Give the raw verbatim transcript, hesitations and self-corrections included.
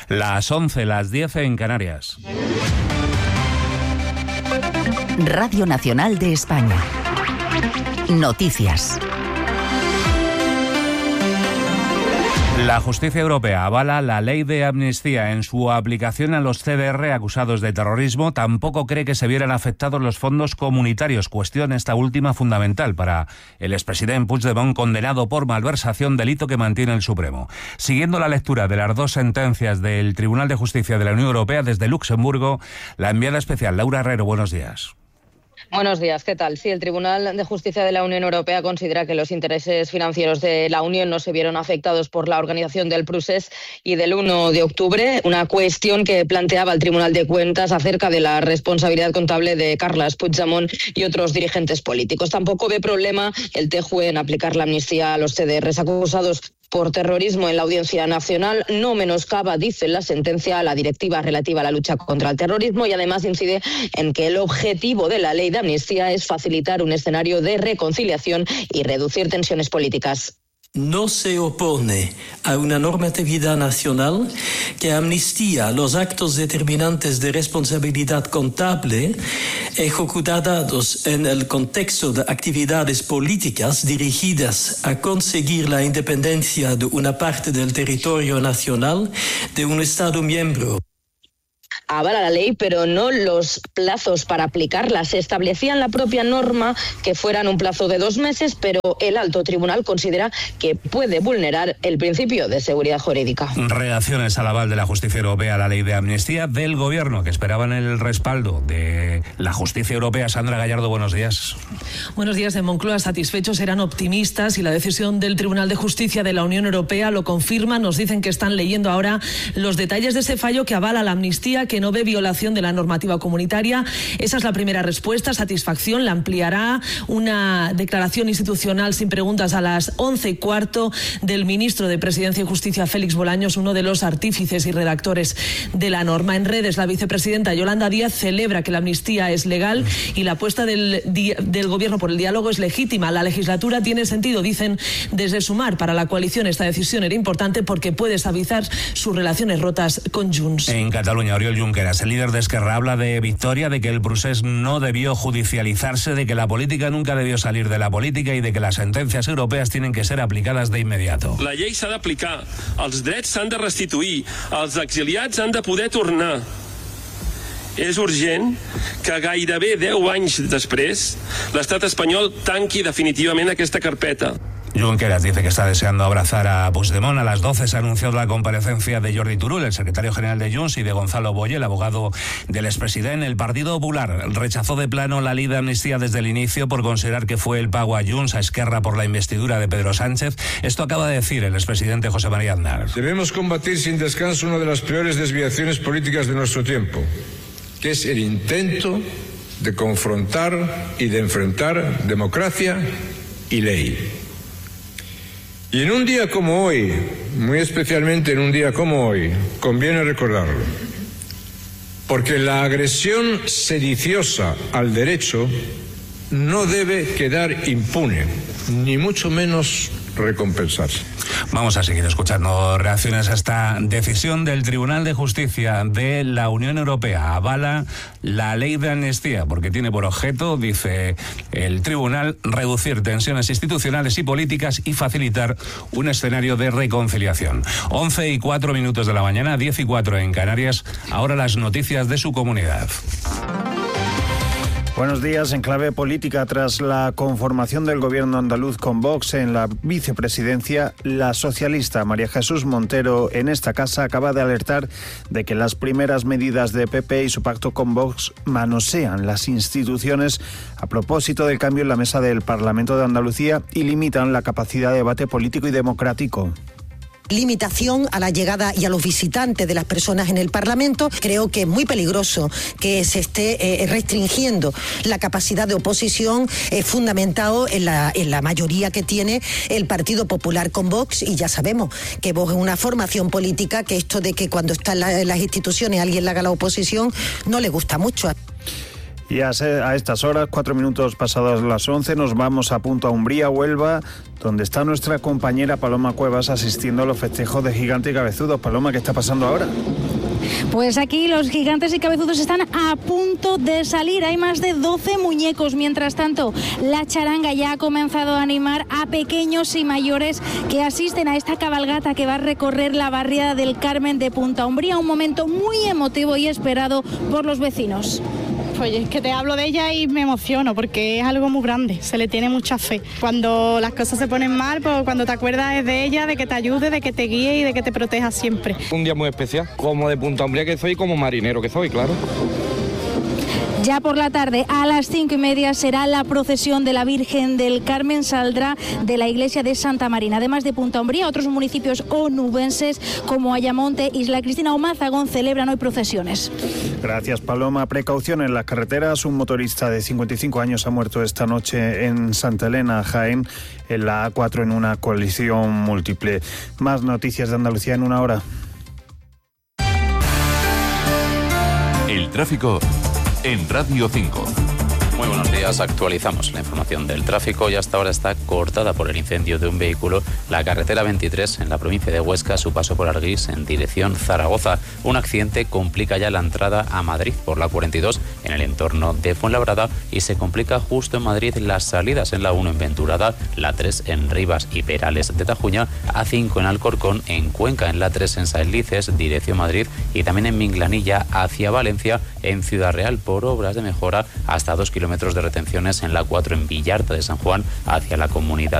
Las once, las diez en Canarias. Radio Nacional de España. Noticias. La justicia europea avala la ley de amnistía. En su aplicación a los C D R acusados de terrorismo, tampoco cree que se vieran afectados los fondos comunitarios, cuestión esta última fundamental para el expresidente Puigdemont, condenado por malversación, delito que mantiene el Supremo. Siguiendo la lectura de las dos sentencias del Tribunal de Justicia de la Unión Europea desde Luxemburgo, la enviada especial Laura Herrero, buenos días. Buenos días, ¿qué tal? Sí, el Tribunal de Justicia de la Unión Europea considera que los intereses financieros de la Unión no se vieron afectados por la organización del Procés y del uno de octubre, una cuestión que planteaba el Tribunal de Cuentas acerca de la responsabilidad contable de Carles Puigdemont y otros dirigentes políticos. Tampoco ve problema el T J U E en aplicar la amnistía a los C D Rs acusados por terrorismo en la Audiencia Nacional. No menoscaba, dice la sentencia, la directiva relativa a la lucha contra el terrorismo y además incide en que el objetivo de la ley de amnistía es facilitar un escenario de reconciliación y reducir tensiones políticas. No se opone a una normatividad nacional que amnistía los actos determinantes de responsabilidad contable ejecutados en el contexto de actividades políticas dirigidas a conseguir la independencia de una parte del territorio nacional de un Estado miembro. Avala la ley, pero no los plazos para aplicarla. Se establecía en la propia norma que fueran un plazo de dos meses, pero el alto tribunal considera que puede vulnerar el principio de seguridad jurídica. Reacciones al aval de la justicia europea a la ley de amnistía del gobierno, que esperaban el respaldo de la justicia europea. Sandra Gallardo, buenos días. Buenos días. En Moncloa, satisfechos, eran optimistas y la decisión del Tribunal de Justicia de la Unión Europea lo confirma. Nos dicen que están leyendo ahora los detalles de ese fallo que avala la amnistía, que no ve violación de la normativa comunitaria. Esa es la primera respuesta, satisfacción. La ampliará una declaración institucional sin preguntas a las once y cuarto del ministro de Presidencia y Justicia, Félix Bolaños, uno de los artífices y redactores de la norma. En redes, la vicepresidenta Yolanda Díaz celebra que la amnistía es legal y la apuesta del, del gobierno por el diálogo es legítima. La legislatura tiene sentido, dicen desde Sumar. Para la coalición esta decisión era importante porque puede suavizar sus relaciones rotas con Junts. En Cataluña, Oriol Junqueras, el líder de Esquerra, habla de victoria, de que el procés no debió judicializarse, de que la política nunca debió salir de la política y de que las sentencias europeas tienen que ser aplicadas de inmediato. La llei s'ha d'aplicar, els drets s'han de restituir, els exiliats han de poder tornar. És urgent que gairebé deu anys després l'estat espanyol tanqui definitivament aquesta carpeta. Junqueras dice que está deseando abrazar a Puigdemont. A las doce se anunció la comparecencia de Jordi Turull, el secretario general de Junts, y de Gonzalo Boye, el abogado del expresidente. El Partido Popular rechazó de plano la ley de amnistía desde el inicio por considerar que fue el pago a Junts, a Esquerra, por la investidura de Pedro Sánchez. Esto acaba de decir el expresidente José María Aznar. Debemos combatir sin descanso una de las peores desviaciones políticas de nuestro tiempo, que es el intento de confrontar y de enfrentar democracia y ley. Y en un día como hoy, muy especialmente en un día como hoy, conviene recordarlo, porque la agresión sediciosa al derecho no debe quedar impune, ni mucho menos recompensarse. Vamos a seguir escuchando reacciones a esta decisión del Tribunal de Justicia de la Unión Europea. Avala la ley de amnistía porque tiene por objeto, dice el tribunal, reducir tensiones institucionales y políticas y facilitar un escenario de reconciliación. once y cuatro minutos de la mañana, diez y cuatro en Canarias. Ahora las noticias de su comunidad. Buenos días. En clave política, tras la conformación del gobierno andaluz con Vox en la vicepresidencia, la socialista María Jesús Montero en esta casa acaba de alertar de que las primeras medidas de P P y su pacto con Vox manosean las instituciones a propósito del cambio en la mesa del Parlamento de Andalucía y limitan la capacidad de debate político y democrático. Limitación a la llegada y a los visitantes de las personas en el Parlamento. Creo que es muy peligroso que se esté eh, restringiendo la capacidad de oposición eh, fundamentado en la, en la mayoría que tiene el Partido Popular con Vox, y ya sabemos que Vox es una formación política que esto de que cuando está en, la, en las instituciones alguien le haga la oposición no le gusta mucho. Y a, a estas horas, cuatro minutos pasadas las once, nos vamos a Punta Umbría, Huelva, donde está nuestra compañera Paloma Cuevas asistiendo a los festejos de Gigante y Cabezudos. Paloma, ¿qué está pasando ahora? Pues aquí los gigantes y cabezudos están a punto de salir. Hay más de doce muñecos. Mientras tanto, la charanga ya ha comenzado a animar a pequeños y mayores que asisten a esta cabalgata que va a recorrer la barriada del Carmen de Punta Umbría. Un momento muy emotivo y esperado por los vecinos. Pues es que te hablo de ella y me emociono porque es algo muy grande, se le tiene mucha fe. Cuando las cosas se ponen mal, pues cuando te acuerdas es de ella, de que te ayude, de que te guíe y de que te proteja siempre. Un día muy especial, como de Punta Umbría que soy, como marinero que soy, claro. Ya por la tarde, a las cinco y media, será la procesión de la Virgen del Carmen. Saldrá de la iglesia de Santa Marina. Además de Punta Umbría, otros municipios onubenses como Ayamonte, Isla Cristina o Mazagón celebran hoy procesiones. Gracias, Paloma. Precaución en las carreteras. Un motorista de cincuenta y cinco años ha muerto esta noche en Santa Elena, Jaén, en la A cuatro en una colisión múltiple. Más noticias de Andalucía en una hora. El tráfico en Radio cinco. Muy buenos días, actualizamos la información del tráfico y hasta ahora está cortada por el incendio de un vehículo la carretera veintitrés en la provincia de Huesca, su paso por Arguís en dirección Zaragoza. Un accidente complica ya la entrada a Madrid por la cuarenta y dos en el entorno de Fuenlabrada y se complica justo en Madrid las salidas en la uno en Venturada, la tres en Rivas y Perales de Tajuña, A cinco en Alcorcón, en Cuenca en la tres en Saelices, dirección Madrid y también en Minglanilla hacia Valencia, en Ciudad Real por obras de mejora hasta dos kilómetros de retenciones en la cuatro en Villarta de San Juan hacia la Comunidad